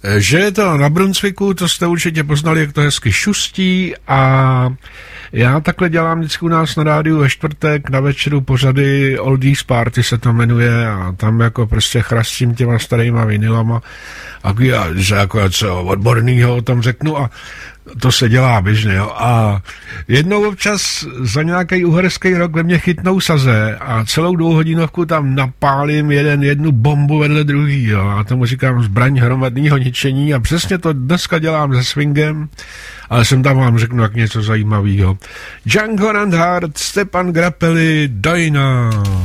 že je to na Brunswicku, to jste určitě poznali, jak to hezky šustí, a já takhle dělám vždycky u nás na rádiu ve čtvrtek na večeru pořady Oldies Party se to jmenuje, a tam jako prostě chrastím těma starýma vinylama a že jako co odbornýho tam řeknu, a to se dělá běžně, jo. A jednou občas za nějaký uherský rok ve mně chytnou saze a celou 2hodinovku tam napálím jednu bombu vedle druhý, jo. A tomu říkám zbraň hromadného ničení, a přesně to dneska dělám se swingem, ale jsem tam vám řeknu jak něco zajímavého. Django Reinhardt, Stepan Grappelli, Dojna.